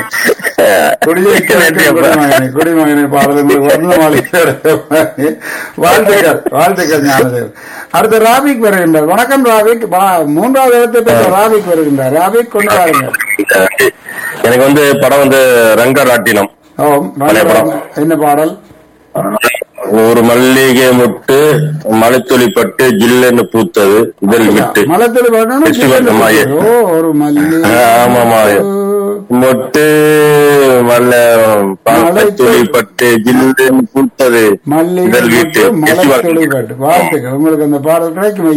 குடிமகனே குடிமகனே பாடல் வசந்த மாளிகை. வாழ்த்துக்கள் வாழ்த்துக்கள் ஞானதேவ். அடுத்த ராபிக் வருகின்றார். வணக்கம் ராபிக். மூன்றாவது இடத்தை பெற்ற ராபிக் வருகின்றார். ராபிக் கொண்டு வாருங்கள். எனக்கு வந்து படம் வந்து ரங்கராட்டினம். என்ன பாடல்? ஒரு மல்லிகை முட்டு மலைத்துளி பட்டு ஜில்லுன்னு பூத்தது இதழ் விட்டு மலைத்துளி ஒரு ஆமாமா மொட்டு மலைத்துளி பட்டு ஜில்லுன்னு பூத்தது இதழ் விட்டு. வாழ்த்துக்கள். உங்களுக்கு அந்த பாடல் கிடைக்கும்.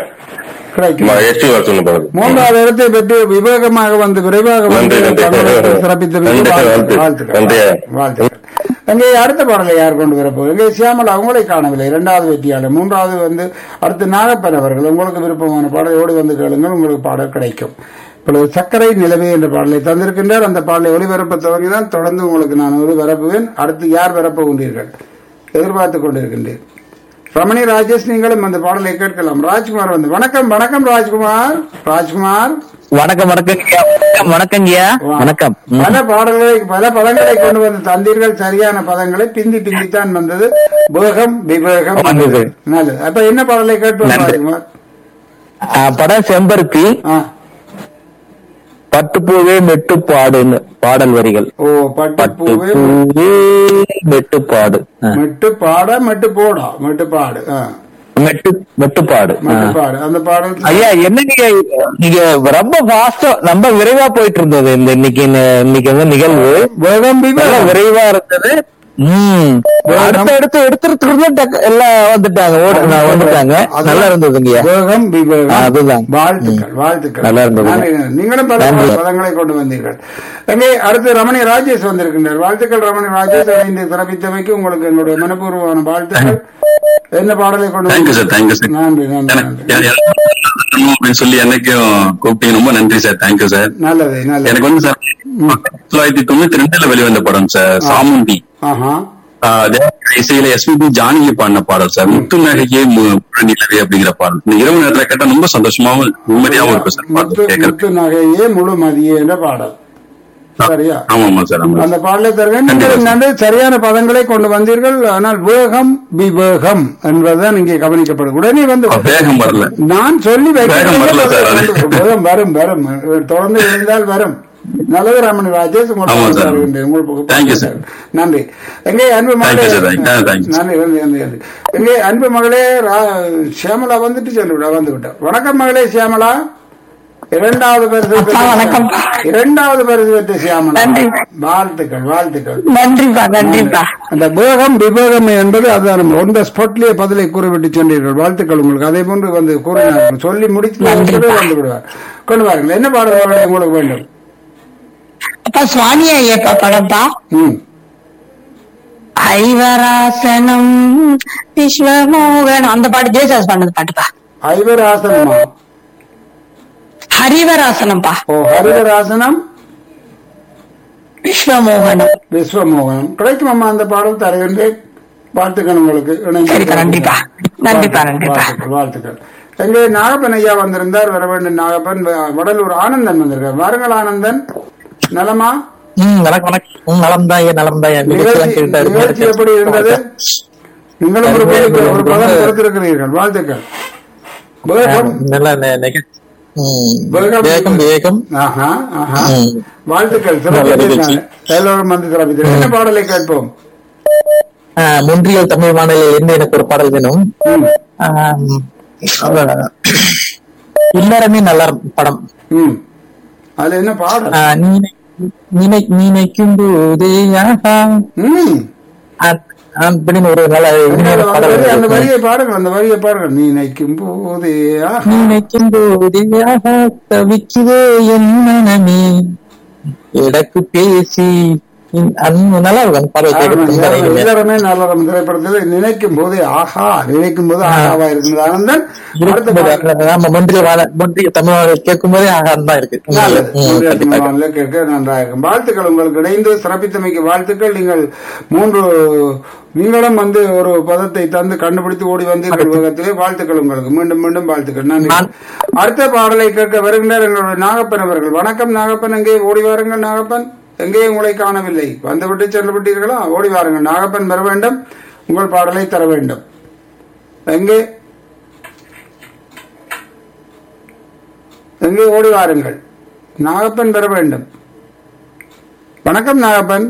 மூன்றாவது இடத்தை பெற்று விவேகமாக வந்து விரைவாக சிறப்பித்த வாழ்த்துக்கள். அங்கே அடுத்த பாடலை யார் கொண்டு வரப்போகுது? இங்கே சியாமலா அவங்களை காணவில்லை. இரண்டாவது வெற்றியாளர். மூன்றாவது வந்து அடுத்து நாகப்பன் அவர்கள். உங்களுக்கு விருப்பமான பாடலோடு வந்து கேளுங்கள், உங்களுக்கு பாடல் கிடைக்கும். இப்பொழுது சர்க்கரை நிலவே என்ற பாடலை தந்திருக்கின்றார். அந்த பாடலை ஒளிபரப்ப துவங்கிதான் தொடர்ந்து உங்களுக்கு நான் ஒளிபரப்புவேன். அடுத்து யார் வரப்போகின்றீர்கள் எதிர்பார்த்துக் கொண்டிருக்கின்றேன். ரமணி ராஜேஷ், நீங்களும் அந்த பாடலை கேட்கலாம். ராஜ்குமார் வந்து வணக்கம். வணக்கம் ராஜ்குமார். ராஜ்குமார் வணக்கம். வணக்கம் வணக்கங்கய்யா. வணக்கம். பல பாடல்களை பல பதங்களை கொண்டு வந்து தந்தீர்கள். சரியான பதங்களை பிந்தி பிந்தித்தான் வந்தது. வேகம் விவேகம் நல்லது. அப்ப என்ன பாடலை கேட்போம் ராஜ்குமார்? படம் செம்பருத்தி. பட்டுப்பூவே மெட்டுப்பாடுன்னு பாடல் வரிகள். ஓ பட்டுப்பூவே மெட்டுப்பாடு. மெட்டுப்பாட மெட்டு போடா மெட்டுப்பாடு மெட்டு மெட்டுப்பாடு மெட்டுப்பாடு அந்த பாடல். ஐயா என்ன நீங்க நீங்க ரொம்ப ஃபாஸ்டா ரொம்ப விரைவா போயிட்டு இருந்தது இந்த இன்னைக்கு இன்னைக்கு வந்து நிகழ்வு. வேகம் விரைவா இருந்தது. உம் அடுத்த எடுத்து எடுத்துட்டு எல்லாம் வந்துட்டாங்க வந்துட்டாங்க நல்லா இருந்ததுங்க. வேகம் விவேகம். அதுதான். வாழ்த்துக்கள் வாழ்த்துக்கள். நல்லா இருந்தது. நீங்களும் பல பதங்களை கொண்டு வந்தீர்கள். எங்கே அடுத்து ரமணி ராஜேஷ் வந்திருக்கின்றார். வாழ்த்துக்கள் ரமணி ராஜேஷ். இந்த சிறப்பித்தமைக்கு உங்களுக்கு எங்களுடைய மனப்பூர்வமான வாழ்த்துக்கள். என்ன பாடலை கொண்டு நன்றி நன்றி அப்படின்னு சொல்லி எனக்கும் கூப்பிட்டீங்க. ரொம்ப நன்றி சார். Thank you sir. நல்லது நல்லது. எனக்கு வந்து சார் தொள்ளாயிரத்தி தொண்ணூத்தி ரெண்டுல வெளிவந்த படம் சார் சாமுண்டி. இசையில எஸ்பிபி ஜானகி பாடின பாடல் சார். முத்து நகையே நிலவே அப்படிங்கிற பாடல். இந்த இரவு நேரத்துல கேட்டா ரொம்ப சந்தோஷமாவும் நிம்மதியாவும் இருக்கும் சார். முத்து நகையே முழு மதியே என்ற பாடல். சரியா? ஆமாமா சார். அந்த பாடலை தருவேன். சரியான பதங்களை கொண்டு வந்தீர்கள். ஆனால் வேகம் விவேகம் என்பதுதான் இங்கே கவனிக்கப்படும். உடனே வந்து வேகம் வரல. நான் சொல்லி வைக்கிறேன். வரும் வரும் வரும் தொடர்ந்து இருந்தால் வரும். நல்லது ரமணி ராஜேஷ். உங்களுக்கு நன்றி. எங்கே அன்பு மகளே, நன்றி நன்றி நன்றி. எங்கே அன்பு மகளே சியாமலா வந்துட்டு சென்று விட வந்து விட்டார். வணக்கம் மகளே சியாமலா. இரண்டாவது பரிசு வணக்கம். இரண்டாவது பரிசு பெற்ற சியாமலா, வாழ்த்துக்கள் வாழ்த்துக்கள். நன்றிப்பா நன்றிப்பா. அந்த வேகம் விவேகம் என்பது அதுதான். ஒன்ற ஸ்பாட்லேயே பதிலை கூறிவிட்டு சென்றீர்கள். வாழ்த்துக்கள் உங்களுக்கு. அதே போன்று வந்து கூறினார்கள். சொல்லி முடித்து வந்து விடுவார். கொண்டு வாருங்கள். என்ன பாடல் உங்களுக்கு வேண்டும்? அப்பா சுவாமி ஐயப்பா படம்பா. ம் ஐவராசனம் விஸ்வமோகன் அந்த பாட்டு ஜெயசாஸ் பண்ணது பாட்டுப்பா. ஐவராசனமா? ஹரிவராசனம்பா. ஓ ஹரிவராசனம் விஸ்வமோகனம். விஸ்வமோகனம் கிடைக்குமாம்மா? அந்த பாடல் தருகின்றேன். வாழ்த்துக்கள் உங்களுக்கு. நன்றிப்பா நன்றிப்பா நன்றிப்பா. வாழ்த்துக்கள். எங்கே நாகப்பன் ஐயா வந்திருந்தார். வர வேண்டும் நாகப்பன். வடலூர் ஆனந்தன் வந்திருக்கார். வாருங்கள் ஆனந்தன். நலமா? நிகழ்ச்சி எப்படி இருந்தது? நீங்களும் ஒரு பதம் கொடுத்திருக்கிறீர்கள். வாழ்த்துக்கள். வாழ்த்துக்கள். எல்லோரும் வந்து சிறப்பித்தீர்கள். என்ன பாடலை கேட்போம்? முன்றியல் தமிழ் வானிலையில் இருந்து எனக்கு ஒரு பாடல் வேணும். இல்லறமே நல்ல படம். அதுல என்ன பாடல்? நினைக்கும் போதே அப்படின்னு ஒரு நல்ல அந்த வரியை பாருங்க. அந்த வரியை பாருங்க. நினைக்கும் போதே நினைக்கும் போதே தவிக்குதே என் மனமே எடக்கு பேசி நல்லா இருக்கும். எல்லாருமே நல்ல திரைப்படத்தில் நினைக்கும் போதே ஆஹா நினைக்கும் போது ஆகாவா இருக்குது ஆனந்தன். தமிழ் கேட்கும் போதே ஆகான் தான் இருக்கு. கேட்க நன்றாக இருக்கும். வாழ்த்துக்கள் உங்களுக்கு. இணைந்து சிறப்பித்தமைக்கு வாழ்த்துக்கள். நீங்கள் மூன்று நீங்களும் வந்து ஒரு பதத்தை தந்து கண்டுபிடித்து ஓடி வந்தீர்கள் உலகத்திலே. வாழ்த்துக்கள் உங்களுக்கு. மீண்டும் மீண்டும் வாழ்த்துக்கள். நன்றி. அடுத்த பாடலை கேட்க வருகின்றார் எங்களுடைய நாகப்பன் அவர்கள். வணக்கம் நாகப்பன். எங்கே ஓடி வாருங்கள் நாகப்பன். எங்கேயும் உங்களை காணவில்லை. வந்துவிட்டு சென்று விட்டீர்களா? ஓடி வாருங்கள். நாகப்பன் பெற வேண்டும். உங்கள் பாடலை தர வேண்டும். எங்கே எங்கே ஓடி வாருங்கள். நாகப்பன் பெற வேண்டும். வணக்கம் நாகப்பன்.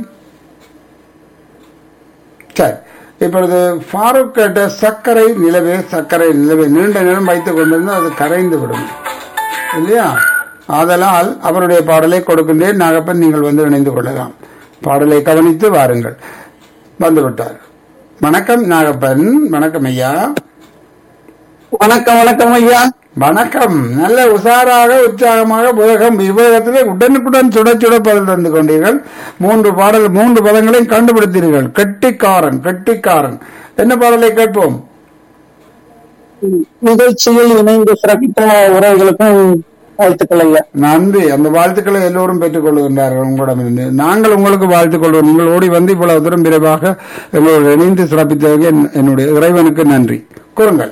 சரி, இப்பொழுது ஃபாரூக் கேட்ட சர்க்கரை நிலவே சர்க்கரை நிலவே நீண்ட நேரம் வைத்துக் கொண்டிருந்தால் அது கரைந்து விடும் இல்லையா? ஆதலால் அவருடைய பாடலை கொடுக்கின்றேன். நாகப்பன் நீங்கள் வந்து இணைந்து கொள்ளலாம். பாடலை கவனித்து வாருங்கள். வந்துவிட்டார். வணக்கம் நாகப்பன். வணக்கம் ஐயா. வணக்கம் வணக்கம் ஐயா. வணக்கம். நல்ல உஷாராக உற்சாகமாக வேகம் விவேகத்திலே உடனுக்குடன் சுட சுட பதில் தந்து கொண்டீர்கள். மூன்று பாடல் மூன்று பதங்களையும் கண்டுபிடித்தீர்கள். கெட்டிக்காரன் கெட்டிக்காரன். என்ன பாடலை கேட்போம்? நிகழ்ச்சியில் இணைந்து சிறப்பித்த உறவுகளுக்கும் வாழ்த்துக்கள் ஐயா. நன்றி. அந்த வாழ்த்துக்களை எல்லோரும் பெற்றுக் கொள்கின்றார்கள் உங்களிடமிருந்து. நாங்கள் உங்களுக்கு வாழ்த்துக் கொள்வோம். நீங்கள் ஓடி வந்து இவ்வளவு தூரம் விரைவாக எங்களோடு இணைந்து சிறப்பித்ததற்கு என்னுடைய இறைவனுக்கு நன்றி கூறுங்கள்.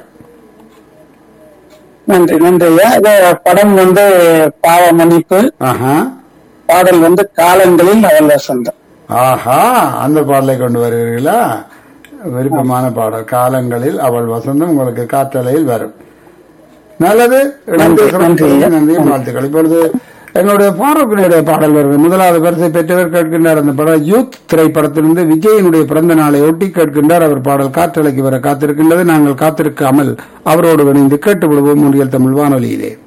நன்றி நன்றி ஐயா. படம் வந்து பாவ மன்னிப்பு. பாடல் வந்து காலங்களில் அவள் வசந்தம். ஆஹா, அந்த பாடலை கொண்டு வருவீர்களா? விருப்பமான பாடல். காலங்களில் அவள் வசந்தம் உங்களுக்கு காற்றலையில் வரும். நல்லது. நன்றி வாழ்த்துக்கள். இப்பொழுது எங்களுடைய பாரூக்கினுடைய பாடல் வருகிறது. முதலாவது பரிசை பெற்றவர் கேட்கின்றார். அந்த படம் யூத் திரைப்படத்திலிருந்து விஜயனுடைய பிறந்த நாளை ஒட்டி கேட்கின்றார். அவர் பாடல் காற்றலைக்கு வர காத்திருக்கின்றது. நாங்கள் காத்திருக்காமல் அவரோடு இணைந்து கேட்டுவிடுவோம் முன்றியல் தமிழ் வானொலியிலே.